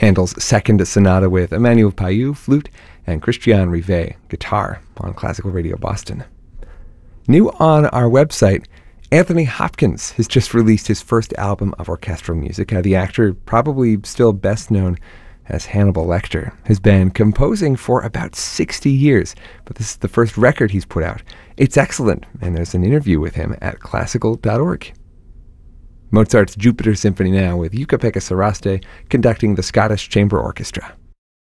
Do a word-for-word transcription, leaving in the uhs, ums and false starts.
Handel's Second Sonata with Emmanuel Payou, flute, and Christian Rivet, guitar, on Classical Radio Boston. New on our website, Anthony Hopkins has just released his first album of orchestral music. Uh, the actor, probably still best known as Hannibal Lecter, has been composing for about sixty years, but this is the first record he's put out. It's excellent, and there's an interview with him at classical dot org. Mozart's Jupiter Symphony now with Jukka-Pekka Saraste conducting the Scottish Chamber Orchestra.